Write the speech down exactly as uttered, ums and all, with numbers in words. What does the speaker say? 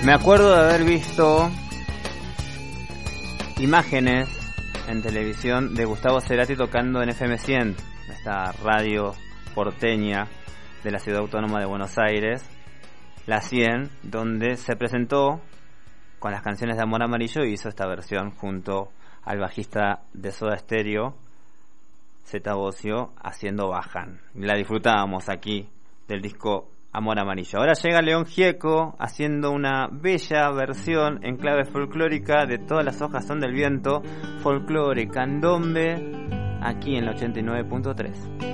Me acuerdo de haber visto imágenes en televisión de Gustavo Cerati tocando en F M cien, esta radio porteña de la Ciudad Autónoma de Buenos Aires, la cien, donde se presentó con las canciones de Amor Amarillo y hizo esta versión junto al bajista de Soda Stereo, Zeta Bosio, haciendo Bajan. La disfrutábamos aquí del disco Amor Amarillo. Ahora llega León Gieco haciendo una bella versión en clave folclórica de Todas las hojas son del viento, folclore, candombe, aquí en la ochenta y nueve punto tres.